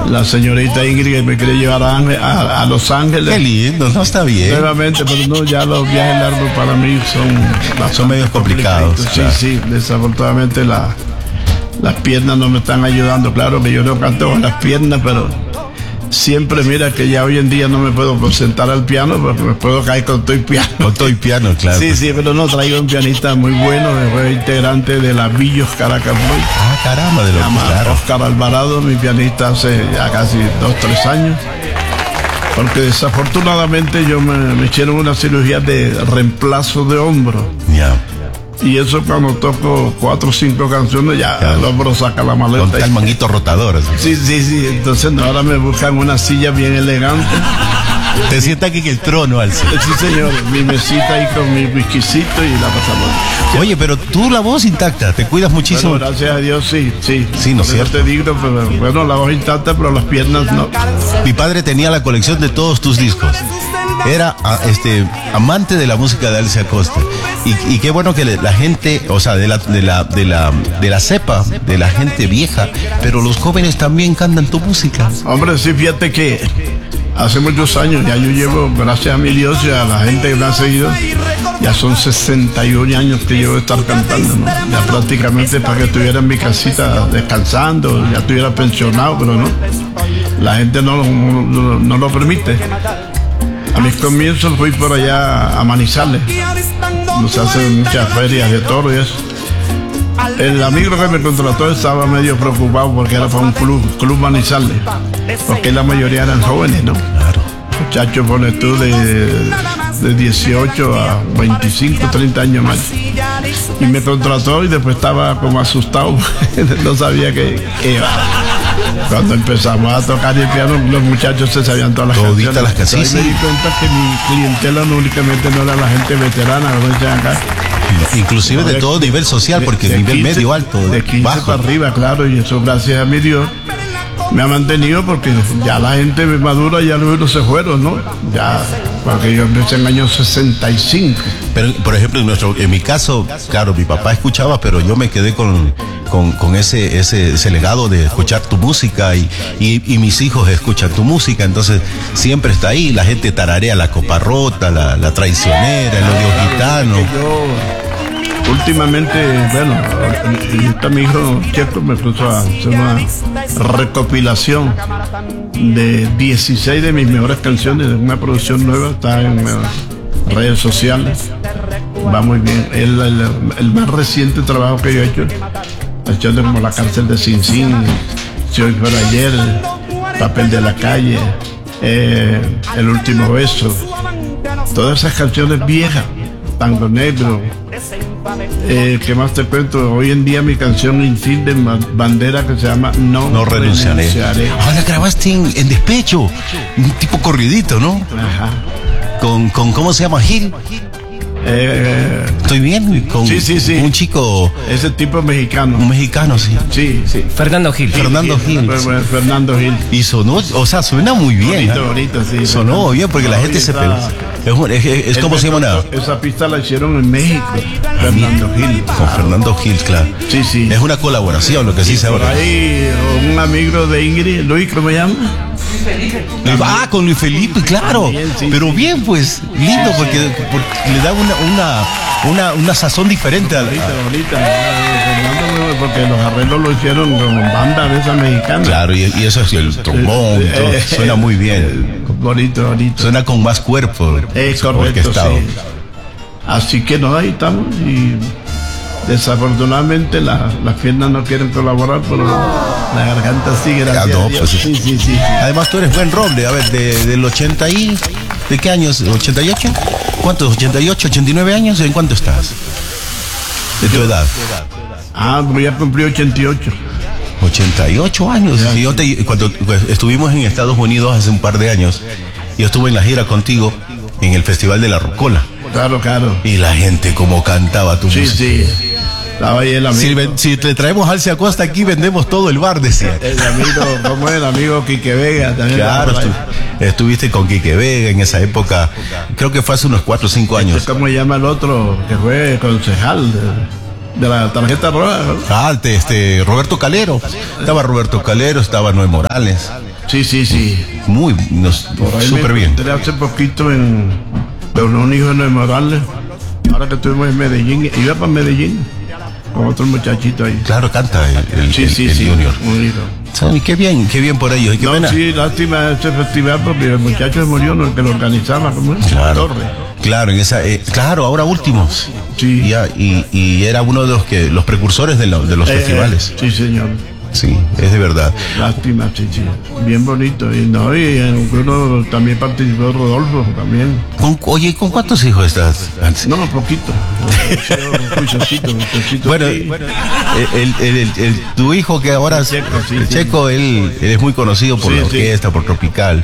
la señorita Ingrid que me quiere llevar a Los Ángeles. Qué lindo, no está bien. Nuevamente, pero no, ya los viajes largos para mí son medio complicados. Sí, claro. Sí, desafortunadamente las piernas no me están ayudando. Claro que yo no canto con las piernas, pero siempre mira que ya hoy en día no me puedo sentar al piano porque me puedo caer con todo y piano. Con todo y piano, claro. Sí, sí, pero no, traigo un pianista muy bueno, fue integrante de la Villos Caracas Boys. Ah, caramba, de lo que claro. Oscar Alvarado, mi pianista hace ya casi 2-3 años. Porque desafortunadamente yo me hicieron una cirugía de reemplazo de hombro. Ya. Y eso cuando toco 4 o 5 canciones ya el hombro saca la maleta. Con el manguito rotador. Así. Sí. Entonces ahora me buscan una silla bien elegante. Te sientas aquí en el trono, Alce. Sí, señor. Mi mesita ahí con mi whiskycito y la pasamos. Oye, pero tú la voz intacta, te cuidas muchísimo. Bueno, gracias a Dios, sí. Sí, ¿no es cierto? Te digo, pero bueno, la voz intacta, pero las piernas no. Mi padre tenía la colección de todos tus discos. Era amante de la música de Alce Acosta. Y qué bueno que la gente, o sea, de la cepa, de la gente vieja, pero los jóvenes también cantan tu música. Hombre, sí, fíjate que hace muchos años, ya yo llevo, gracias a mi Dios y a la gente que me ha seguido, ya son 61 años que llevo de estar cantando, ¿no? Ya prácticamente para que estuviera en mi casita descansando, ya estuviera pensionado, pero no, la gente no lo permite. A mis comienzos fui por allá a Manizales, nos hacen muchas ferias de toro y eso. El amigo que me contrató estaba medio preocupado porque era para un club Manizales, porque la mayoría eran jóvenes, ¿no? Claro. Muchachos, pones tú de 18 a 25, 30 años más. Y me contrató y después estaba como asustado, no sabía que iba. Cuando empezamos a tocar el piano, los muchachos se sabían todas las canciones. Las canciones. Y me di cuenta que mi clientela no únicamente no era la gente veterana, como decían acá. Inclusive de todo nivel social, porque de nivel 15, medio, alto, de 15 bajo. para arriba, claro, y eso gracias a mi Dios me ha mantenido porque ya la gente madura, ya los se fueron, ¿no? Ya, porque yo empecé en el año 65. Pero, por ejemplo, en mi caso, claro, mi papá escuchaba, pero yo me quedé con ese legado de escuchar tu música y mis hijos escuchan tu música, entonces siempre está ahí, la gente tararea la copa rota, la traicionera, el odio gitano. Últimamente, bueno, mi hijo Checo me puso a hacer una recopilación de 16 de mis mejores canciones, de una producción nueva, está en redes sociales, va muy bien. El más reciente trabajo que yo he hecho, canciones como La Cárcel de Sin Sin, Si Hoy Fuera Ayer, Papel de la Calle, El Último Beso, todas esas canciones viejas, Tango Negro. ¿Qué más te cuento? Hoy en día mi canción insignia de bandera que se llama No Renunciaré. Ahora grabaste en despecho, un tipo corridito, ¿no? Ajá. Con ¿cómo se llama? Gil. ¿Estoy bien? Con sí. Un chico. Ese tipo mexicano. Un mexicano, sí. Sí. Fernando Gil. Fernando Gil. Fernando Gil. Y sonó, o sea, suena muy bien. Bonito, sí. Sonó bien porque la gente se pegó. Es como se llama. Esa pista la hicieron en México. Fernando Gil. Con Fernando Gil, claro. Sí. Es una colaboración, lo que sí se habla. Ahí un amigo de Ingrid, Luis, ¿cómo se llama? Con Luis Felipe, claro. También, sí, pero bien, pues, lindo, porque le da una sazón diferente a la. Porque los arreglos lo hicieron con banda de esa mexicana. Claro, y eso es el trombón, todo, suena muy bien. Bonito. Suena con más cuerpo. Es correcto, sí. Así que no, ahí estamos y desafortunadamente las piernas no quieren colaborar, pero la garganta sigue. Pues sí. Además tú eres buen roble, a ver, del 80 y... ¿De qué años? ¿88? ¿Cuántos? ¿88, 89 años? ¿En cuánto estás? De tu edad. Voy a cumplir 88. 88 años. Y cuando estuvimos en Estados Unidos hace un par de años, yo estuve en la gira contigo en el Festival de la Rocola. Claro. Y la gente como cantaba tu música. Sí. Estaba ahí el amigo. Si te traemos Alce Acosta aquí, vendemos todo el bar, decía. El amigo, ¿cómo es? El amigo Quique Vega también. Claro, estuviste con Quique Vega en esa época. Creo que fue hace unos 4 o 5 años. ¿Cómo se llama el otro que fue concejal de la tarjeta roja, ¿no? Roberto Calero. Estaba Roberto Calero, estaba Noé Morales. Sí. Muy, súper bien. Entré hace poquito en un hijo de Morales. Ahora que estuvimos en Medellín, iba para Medellín con otro muchachito ahí. Claro, canta el Junior. Sí, qué bien por ellos. Sí, lástima ese festival porque el muchacho se murió, el que lo organizaba, como es Claro. Claro, en esa, ahora últimos. Sí. Y era uno de los precursores de los festivales. Sí, señor. Sí, es de verdad. Lástima, sí. Bien bonito. Y en uno también participó Rodolfo, también. ¿Con cuántos hijos estás? No, poquito. Bueno, tu hijo que ahora Checo, él es muy conocido por la orquesta, por Tropical.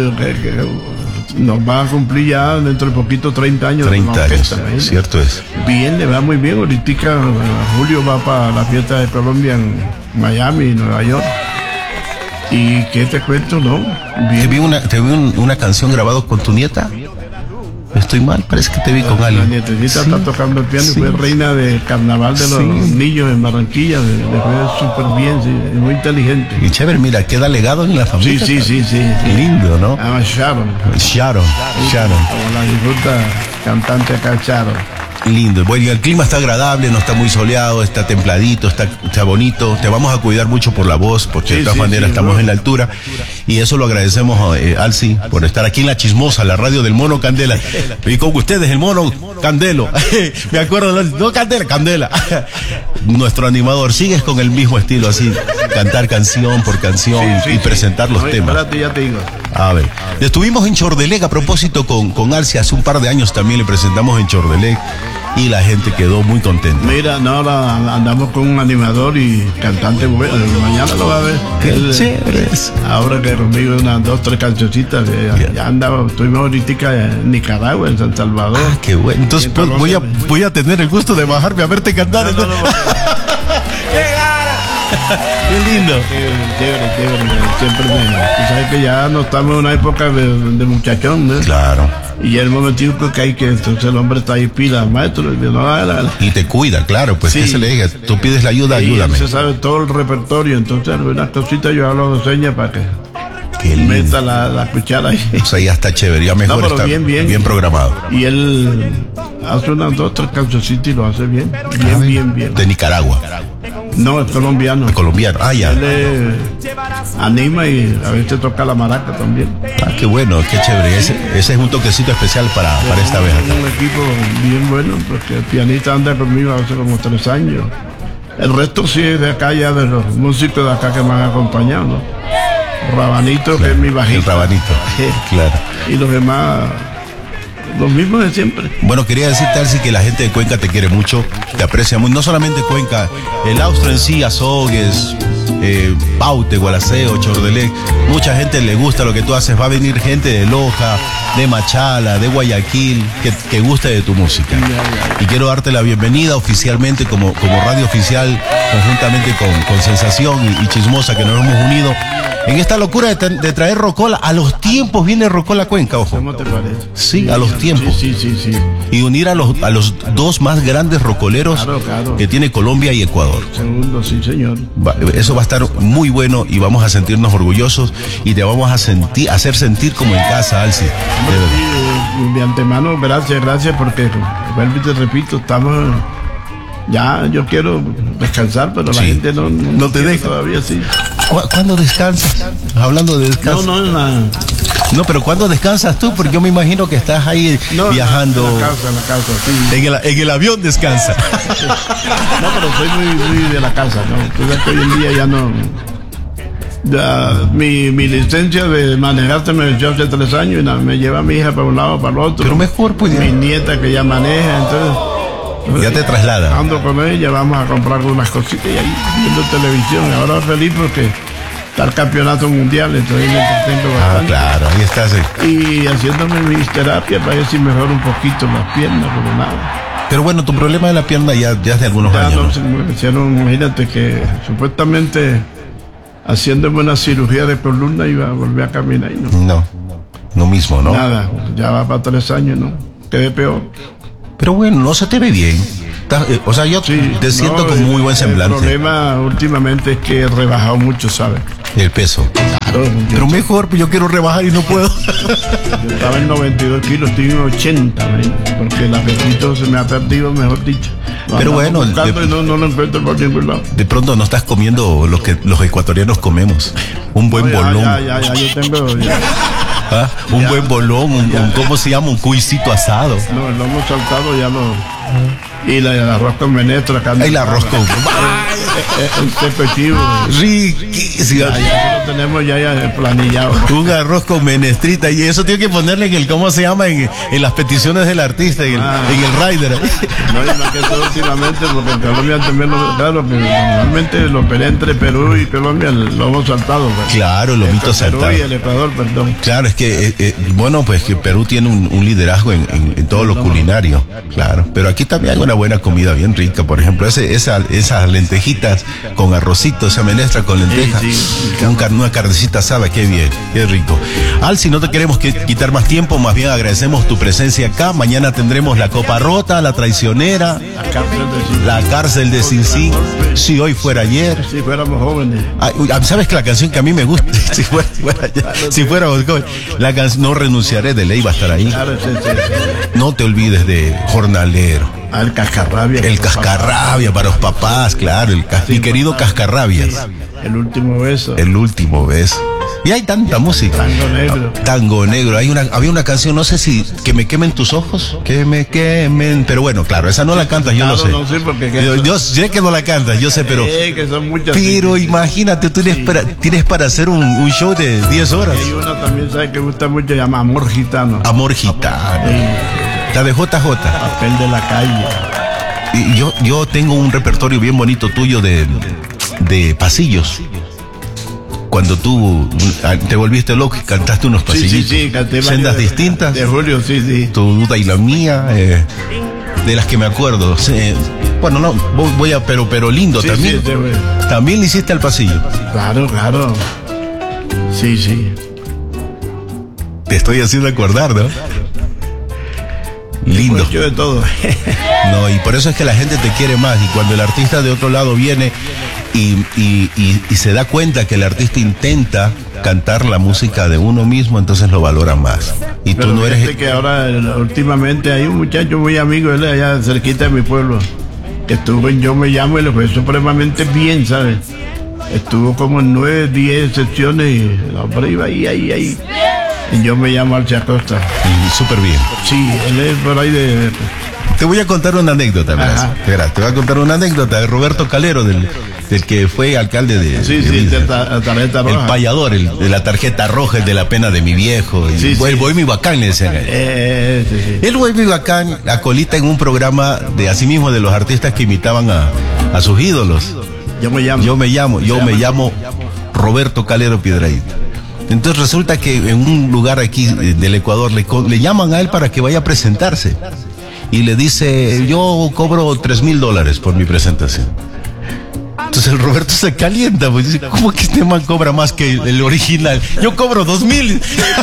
Nos va a cumplir ya dentro de poquito 30 años. 30 años, cierto es. Bien, le va muy bien. Ahorita Julio va para la fiesta de Colombia en Miami, Nueva York. ¿Y qué te cuento, no? Bien. Te vi una canción grabada con tu nieta. Estoy mal, parece que te vi con alguien. La nietecita está tocando el piano, fue reina del carnaval de los niños en Barranquilla, le fue súper bien, es muy inteligente. Y chévere, mira, queda legado en la familia. Sí. Lindo, ¿no? Sharon. Como la disfruta cantante acá, Sharon. Lindo. Bueno, el clima está agradable, no está muy soleado, está templadito, está bonito. Te vamos a cuidar mucho por la voz, porque de todas maneras estamos en la altura. Y eso lo agradecemos a Alci por estar aquí en La Chismosa, la radio del Mono Candela. Y con ustedes, el Mono Candelo. Me acuerdo, no Candela. Nuestro animador, sigues con el mismo estilo, así, cantar canción por canción y presentar los temas. Espérate, ya te digo. A ver, estuvimos en Chordelec a propósito con Alci, hace un par de años también le presentamos en Chordelec y la gente quedó muy contenta. Mira, ahora andamos con un animador y cantante, mañana lo va a ver. Qué chévere. Ahora que conmigo unas 2, 3 cancioncitas, ya andaba, estuvimos ahorita en Nicaragua, en San Salvador. Ah, qué bueno. Entonces pues, voy a tener el gusto de bajarme a verte cantar. Qué lindo. Chévere. Siempre tú sabes que ya no estamos en una época de muchachón, ¿no? Claro. Y el momentico que hay que, entonces el hombre está ahí pila, maestro, y te cuida, claro, pues que se le diga, tú pides la ayuda, ayúdame. Se sabe todo el repertorio, entonces algunas cositas yo hablo de señas para que meta la cuchara ahí. O sea, ya está chévere, ya mejor está bien programado. Y él hace unas 2, 3 cancioncitas y lo hace bien. De Nicaragua. No, es colombiano. Ya. Él anima y a veces toca la maraca también. Ah, qué bueno, qué chévere. Ese es un toquecito especial para esta vez. Un equipo bien bueno, porque el pianista anda conmigo hace como 3 años. El resto sí es de acá, ya de los músicos de acá que me han acompañado, ¿no? Rabanito, claro, que es mi bajista. El Rabanito, claro. Y los demás, los mismos de siempre. Bueno, quería decirte, Alci, que la gente de Cuenca te quiere mucho, te aprecia mucho. No solamente Cuenca, el Austro en sí, Azogues, Paute, Gualaceo, Chordelec. Mucha gente le gusta lo que tú haces. Va a venir gente de Loja, de Machala, de Guayaquil, que guste de tu música. Y quiero darte la bienvenida oficialmente como radio oficial, conjuntamente con Sensación y Chismosa, que nos hemos unido en esta locura de traer Rocola. A los tiempos viene Rocola Cuenca, ojo. ¿Cómo te parece? Sí, a los tiempos. Sí. Y unir a los 2 más grandes rocoleros que tiene Colombia y Ecuador. Segundo, sí, señor. Eso va a estar muy bueno y vamos a sentirnos orgullosos y te vamos a hacer sentir como en casa, Alci. De antemano, gracias porque, vuelvo y te repito, estamos... Ya, yo quiero descansar, pero la gente no te deja todavía, sí. ¿Cuándo descansas? Hablando de descanso. No, pero ¿cuándo descansas tú? Porque yo me imagino que estás ahí viajando. En la casa, sí. En el avión descansa. No, pero soy muy de la casa, ¿no? Entonces hoy en día ya no... Ya, mi licencia de manejar se me venció hace 3 años y me lleva mi hija para un lado, para el otro. Pero mejor, pues. Mi nieta que ya maneja, entonces... Ya te traslada. Ando con ella, vamos a comprar unas cositas y ahí viendo televisión. Ahora feliz porque está el campeonato mundial, entonces me entretengo bastante. Claro, ahí estás. Y haciéndome mis terapias para ver si mejoro un poquito las piernas, pero nada. Pero bueno, tu problema de la pierna ya es de algunos años. Me hicieron, imagínate que supuestamente haciéndome una cirugía de columna iba a volver a caminar y no mismo, ¿no? Nada, ya va para 3 años, ¿no? Quedé peor. Pero bueno, no se te ve bien. O sea, yo Sí, te siento no, con muy buen semblante. El problema últimamente es que he rebajado mucho, ¿sabes? El peso. Claro, Pero mejor, pues yo quiero rebajar y no puedo. yo estaba en 92 kilos, estoy en 80, ¿ves? Porque el apetito se me ha perdido, mejor dicho. Pero bueno, buscando y no lo encuentro por ningún lado. De pronto no estás comiendo lo que los ecuatorianos comemos. Un buen No, bolón. Ya, yo tengo. ¿Ah? Un buen bolón, ¿cómo se llama? Un cuisito asado. No, el lomo saltado ya lo. Y el arroz con menestra, carne. El arroz con. El cepetivo. Riquísimo. Ya lo tenemos ya planillado. Un arroz con menestrita. Y eso tiene que ponerle en el, ¿cómo se llama? En las peticiones del artista, en el rider. No, y más que todo últimamente, porque en Colombia también claro, que normalmente lo pelea entre Perú y Colombia, el lomo saltado. Pues. Claro, el lomito saltado. Perú y el Ecuador, perdón. Claro, es que, bueno, pues que Perú tiene un liderazgo en todo lo culinario, claro. Pero aquí también hay una buena comida bien rica, por ejemplo, esas lentejitas con arrocito, esa menestra con lentejas, una carnecita asada, qué bien, qué rico. Alci, no te queremos quitar más tiempo, más bien agradecemos tu presencia acá. Mañana tendremos La Copa Rota, La Traicionera, La Cárcel de Sinsín, Si Hoy Fuera Ayer. Si fuéramos jóvenes. ¿Sabes que la canción que a mí me gusta? Si fuera joven, la canción No Renunciaré, de ley va a estar ahí. Claro, sí. No te olvides de Jornalero. El cascarrabia. El cascarrabia para los papás, claro. Mi querido Cascarrabias. El último beso. El último beso. Y hay tanta música. Tango negro. Tango negro. Había una canción, no sé si Que me quemen tus ojos. Que me quemen. Pero bueno, claro, esa no la cantas, yo Claro, lo sé. no sé porque Yo sé que no la cantas, yo sé, pero. Que son muchas. Pero imagínate, tú tienes para hacer un show de 10 horas. Hay una también, ¿sabes? Que gusta mucho, se llama Amor Gitano. Amor Gitano. La de JJ. Papel de la calle. Y yo tengo un repertorio bien bonito tuyo de pasillos. Cuando tú te volviste loco y cantaste unos pasillitos. Sí, canté Sendas distintas. De Julio, sí. Tu duda y la mía, de las que me acuerdo. Bueno, no, voy a, pero lindo también. Sí, También le hiciste al pasillo. Claro. Sí. Te estoy haciendo acordar, ¿no? Lindo. Pues yo de todo. No, y por eso es que la gente te quiere más. Y cuando el artista de otro lado viene y se da cuenta que el artista intenta cantar la música de uno mismo, entonces lo valora más. Y pero tú no eres. Que ahora, últimamente, hay un muchacho muy amigo, él allá cerquita de mi pueblo, que estuvo en Yo Me Llamo y le fue supremamente bien, ¿sabes? Estuvo como en 9, 10 sesiones y el hombre iba ahí. Y Yo Me Llamo Alci Acosta. Súper bien. Sí, él es por ahí de. Te voy a contar una anécdota, verás. Te voy a contar una anécdota de Roberto Calero, del que fue alcalde de. Sí, de tarjeta roja. El payador, de la tarjeta roja, el de la pena de mi viejo. El Bohemio Bacán, le decían. Sí. El Bohemio Bacán acolita en un programa de asimismo de los artistas que imitaban a sus ídolos. Yo me llamo Roberto Calero Piedrahíta. Entonces resulta que en un lugar aquí del Ecuador le llaman a él para que vaya a presentarse. Y le dice, yo cobro $3,000 por mi presentación. Entonces el Roberto se calienta, pues dice, ¿cómo que este man cobra más que el original? Yo cobro 2,000.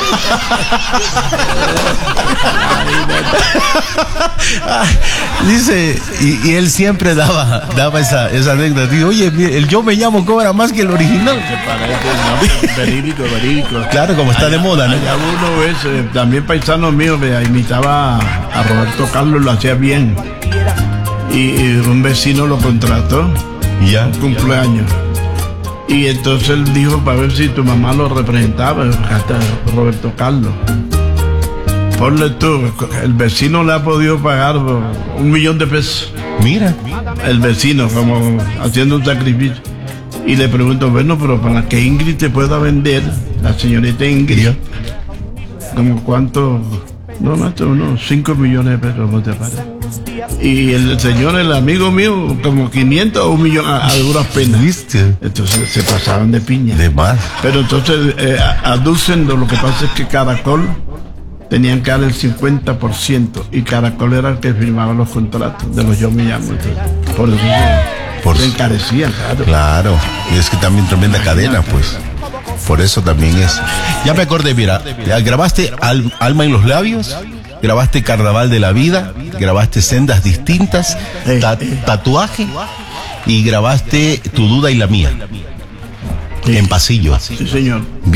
Dice, y él siempre daba esa anécdota. Digo, oye, el Yo Me Llamo cobra más que el original. Verídico. Claro, como está de moda, ¿no? Allá uno es, también paisano mío que imitaba a Roberto Carlos, lo hacía bien. Y un vecino lo contrató. Ya. Un cumpleaños. Y entonces él dijo para ver si tu mamá lo representaba, hasta Roberto Carlos. Ponle tú, el vecino le ha podido pagar $1,000,000. Mira. El vecino, como haciendo un sacrificio. Y le pregunto, bueno, pero para que Ingrid te pueda vender, la señorita Ingrid, como cuánto, unos 5 millones de pesos, ¿cómo te parece? Y el señor, el amigo mío, como 500 o 1 millón a duras penas. ¿Viste? Entonces se pasaban de piña. De más. Pero entonces aducen, lo que pasa es que Caracol tenían que dar el 50% y Caracol era el que firmaba los contratos de los Yo Me Llamo. Entonces, por eso se encarecían, claro. Claro, y es que también tremenda cadena, pues. Por eso también es. Ya me acordé, mira, grabaste Alma en los Labios, grabaste Carnaval de la Vida, grabaste Sendas Distintas, Tatuaje, y grabaste Tu Duda y la Mía, en Pasillo. Sí, señor.